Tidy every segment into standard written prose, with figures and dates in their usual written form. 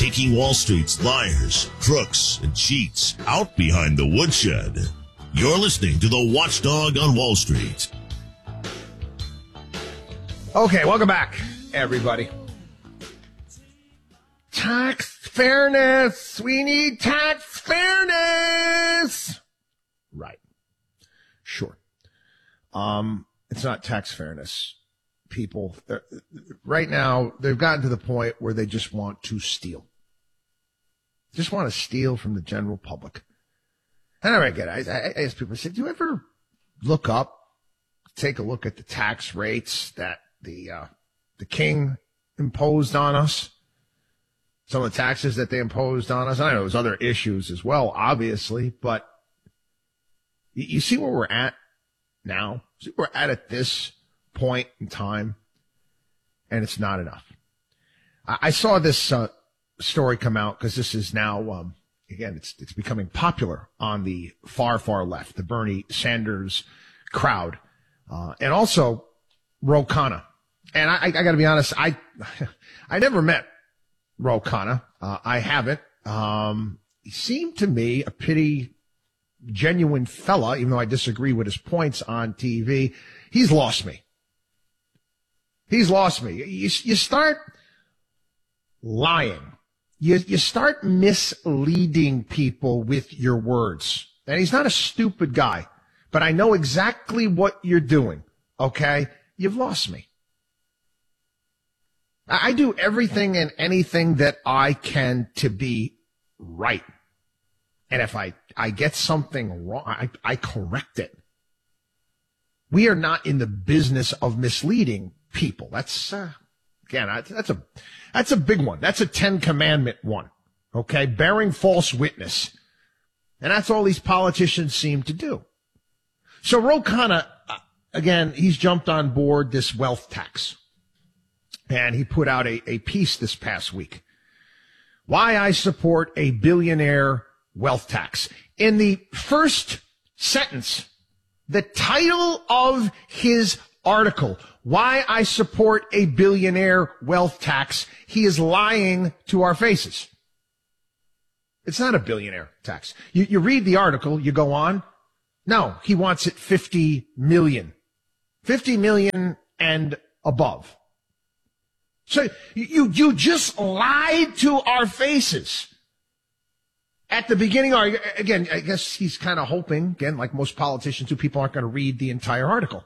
taking Wall Street's liars, crooks, and cheats out behind the woodshed. You're listening to the Watchdog on Wall Street. Okay, welcome back, everybody. Tax fairness. We need tax fairness. Right. Sure. It's not tax fairness. People, right now, they've gotten to the point where they just want to steal. Just want to steal from the general public. And I get it. I ask people, I said, do you ever take a look at the tax rates that the king imposed on us? Some of the taxes that they imposed on us. I know there's other issues as well, obviously, but you see where we're at now? See where we're at this point in time, and it's not enough. I saw this story come out because this is now, again, it's becoming popular on the far, far left, the Bernie Sanders crowd, and also Ro Khanna. And I got to be honest, I never met Ro Khanna. I haven't. He seemed to me a pretty genuine fella, even though I disagree with his points on TV. He's lost me. He's lost me. You start lying. You start misleading people with your words. And he's not a stupid guy, but I know exactly what you're doing. Okay? You've lost me. I do everything and anything that I can to be right. And if I get something wrong, I correct it. We are not in the business of misleading people. That's, again, that's a big one. That's a 10 commandment one. Okay. Bearing false witness. And that's all these politicians seem to do. So Ro Khanna, again, he's jumped on board this wealth tax. And he put out a piece this past week. Why I support a billionaire wealth tax. In the first sentence, the title of his article, Why I Support a Billionaire Wealth Tax, he is lying to our faces. It's not a billionaire tax. You read the article, you go on. No, he wants it 50 million. 50 million and above. So you just lied to our faces. At the beginning, again, I guess he's kind of hoping, again, like most politicians do, people aren't going to read the entire article.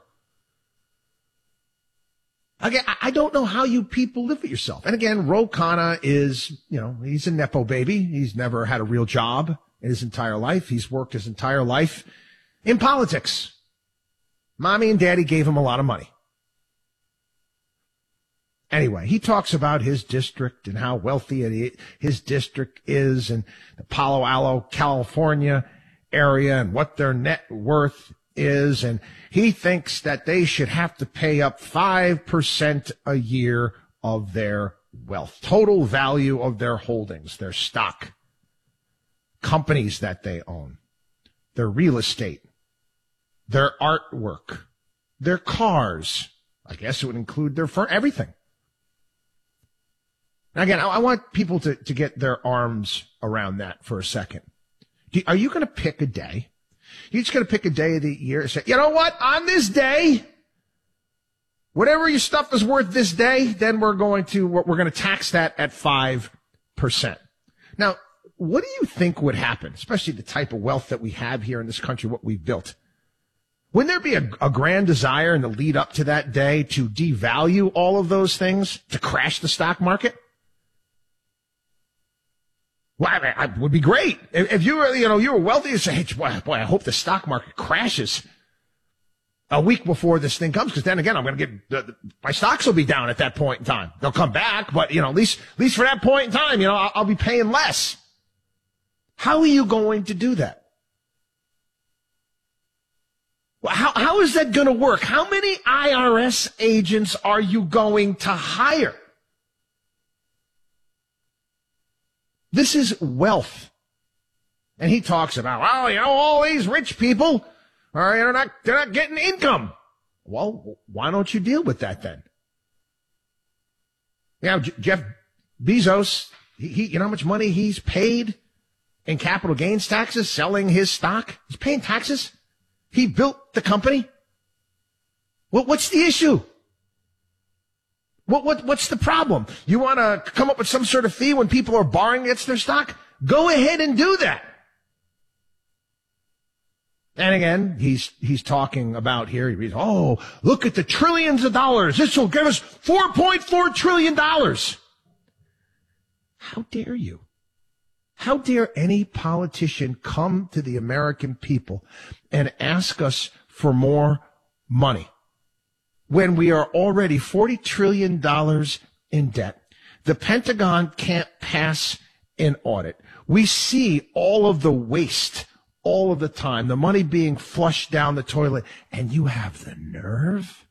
Again, I don't know how you people live with yourself. And again, Ro Khanna is, he's a Nepo baby. He's never had a real job in his entire life. He's worked his entire life in politics. Mommy and daddy gave him a lot of money. Anyway, he talks about his district and how wealthy his district is, and the Palo Alto, California area, and what their net worth is. And he thinks that they should have to pay up 5% a year of their wealth, total value of their holdings, their stock, companies that they own, their real estate, their artwork, their cars. I guess it would include their everything. Now, again, I want people to get their arms around that for a second. Are you going to pick a day? You're just going to pick a day of the year and say, you know what? On this day, whatever your stuff is worth this day, then we're going to tax that at 5%. Now, what do you think would happen, especially the type of wealth that we have here in this country, what we've built? Wouldn't there be a grand desire in the lead up to that day to devalue all of those things, to crash the stock market? Well, it would be great. If you were, you were wealthy, you say, hey, boy, I hope the stock market crashes a week before this thing comes, because then again, I'm going to get, my stocks will be down at that point in time. They'll come back, but, at least for that point in time, I'll be paying less. How are you going to do that? How is that going to work? How many IRS agents are you going to hire? This is wealth. And he talks about, all these rich people they're not getting income. Well, why don't you deal with that then? Jeff Bezos, You know how much money he's paid in capital gains taxes selling his stock? He's paying taxes. He built the company. What's the issue? What's the problem? You want to come up with some sort of fee when people are borrowing against their stock? Go ahead and do that. And again, he's talking about here. He reads, oh, look at the trillions of dollars. This will give us $4.4 trillion. How dare you? How dare any politician come to the American people and ask us for more money when we are already $40 trillion in debt? The Pentagon can't pass an audit. We see all of the waste all of the time, the money being flushed down the toilet, and you have the nerve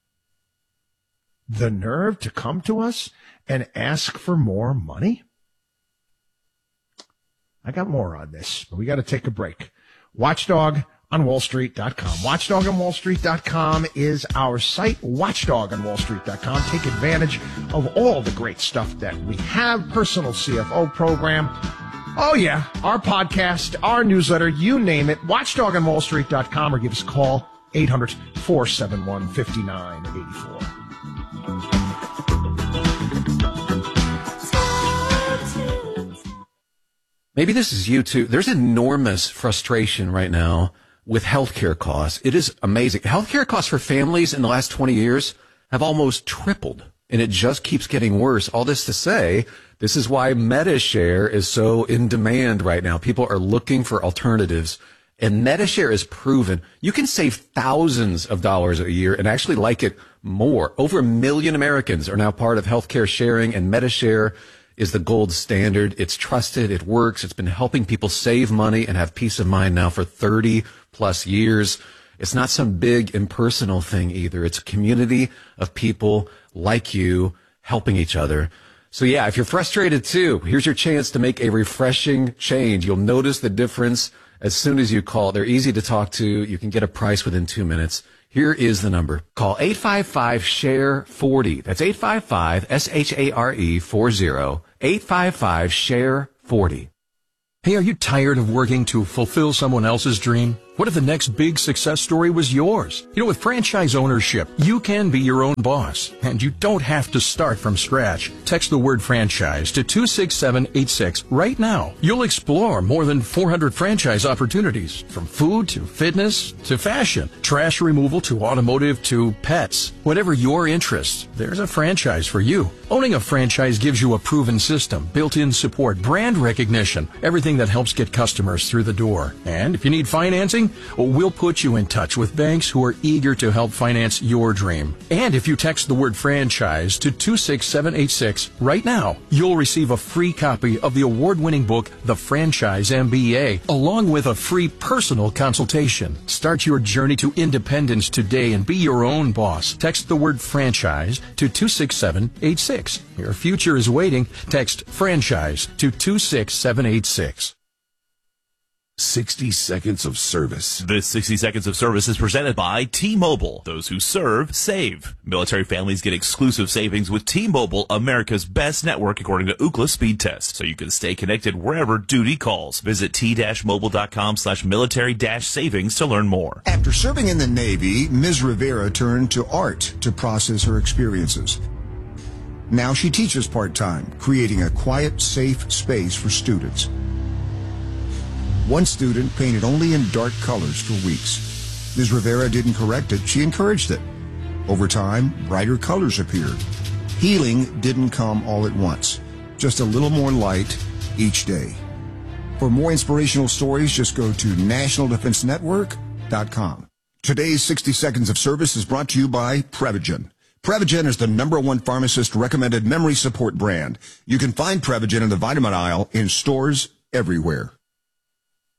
to come to us and ask for more money? I got more on this, but we got to take a break. WatchdogOnWallStreet.com. WatchdogOnWallStreet.com is our site. WatchdogOnWallStreet.com. Take advantage of all the great stuff that we have. Personal CFO program. Oh, yeah, our podcast, our newsletter, you name it, watchdogonwallstreet.com, or give us a call, 800-471-5984. Maybe this is you too. There's enormous frustration right now with healthcare costs. It is amazing. Healthcare costs for families in the last 20 years have almost tripled, and it just keeps getting worse. All this to say, this is why MediShare is so in demand right now. People are looking for alternatives, and MediShare is proven. You can save thousands of dollars a year and actually like it more. Over 1 million Americans are now part of healthcare sharing, and MediShare is the gold standard. It's trusted. It works. It's been helping people save money and have peace of mind now for 30 plus years. It's not some big impersonal thing either. It's a community of people like you helping each other. So yeah, if you're frustrated too, here's your chance to make a refreshing change. You'll notice the difference as soon as you call. They're easy to talk to. You can get a price within 2 minutes. Here is the number. Call 855-SHARE-40. That's 855-SHARE-40. 855-SHARE-40. Hey, are you tired of working to fulfill someone else's dream? What if the next big success story was yours? You know, with franchise ownership, you can be your own boss, and you don't have to start from scratch. Text the word franchise to 26786 right now. You'll explore more than 400 franchise opportunities, from food to fitness to fashion, trash removal to automotive to pets. Whatever your interest, there's a franchise for you. Owning a franchise gives you a proven system, built-in support, brand recognition, everything that helps get customers through the door. And if you need financing, we'll put you in touch with banks who are eager to help finance your dream. And if you text the word franchise to 26786 right now, you'll receive a free copy of the award-winning book, The Franchise MBA, along with a free personal consultation. Start your journey to independence today and be your own boss. Text the word franchise to 26786. Your future is waiting. Text franchise to 26786. 60 seconds of service. This 60 seconds of service is presented by T-Mobile. Those who serve, save. Military families get exclusive savings with T-Mobile, America's best network according to Ookla speed test, so you can stay connected wherever duty calls. Visit t-mobile.com/military-savings to learn more. After serving in the Navy, Ms. Rivera turned to art to process her experiences. Now she teaches part-time, creating a quiet, safe space for students. One student painted only in dark colors for weeks. Ms. Rivera didn't correct it, she encouraged it. Over time, brighter colors appeared. Healing didn't come all at once, just a little more light each day. For more inspirational stories, just go to nationaldefensenetwork.com. Today's 60 Seconds of Service is brought to you by Prevagen. Prevagen is the #1 pharmacist-recommended memory support brand. You can find Prevagen in the vitamin aisle in stores everywhere.